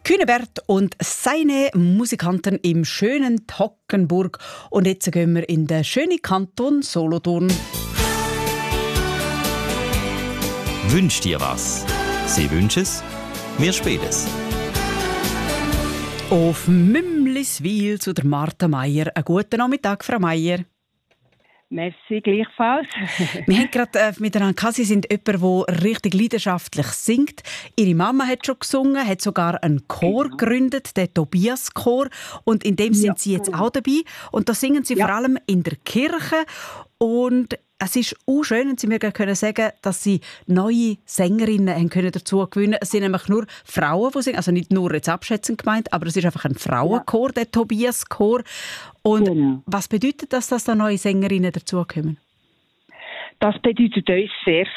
Kühnebert und seine Musikanten im schönen Toggenburg. Und jetzt gehen wir in den schönen Kanton Solothurn. Wünsch dir was? Sie wünscht es, wir spielen es. Auf Mümliswil zu der Martha Meier. Einen guten Nachmittag, Frau Meier. Merci, gleichfalls. Wir haben gerade miteinander gehabt, Sie sind jemand, der richtig leidenschaftlich singt. Ihre Mama hat schon gesungen, hat sogar einen Chor gegründet, den Tobias-Chor. Und in dem sind Sie jetzt auch dabei. Und da singen Sie vor allem in der Kirche. Und es ist auch schön, und Sie mir können sagen, dass Sie neue Sängerinnen haben können dazu gewinnen. Es sind nämlich nur Frauen, die singen, also nicht nur jetzt abschätzend gemeint, aber es ist einfach ein Frauenchor, der Tobias-Chor. Und was bedeutet das, dass da neue Sängerinnen dazukommen? Das bedeutet uns sehr